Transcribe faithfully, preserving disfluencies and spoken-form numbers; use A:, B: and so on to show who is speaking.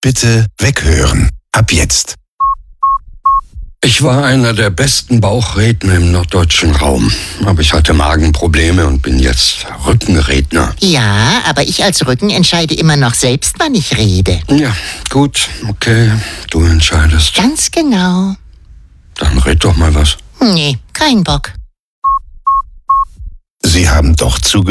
A: Bitte weghören. Ab jetzt.
B: Ich war einer der besten Bauchredner im norddeutschen Raum. Aber ich hatte Magenprobleme und bin jetzt Rückenredner.
C: Ja, aber ich als Rücken entscheide immer noch selbst, wann ich rede.
B: Ja, gut, okay, du entscheidest.
C: Ganz genau.
B: Dann red doch mal was.
C: Nee, kein Bock.
A: Sie haben doch zugehört.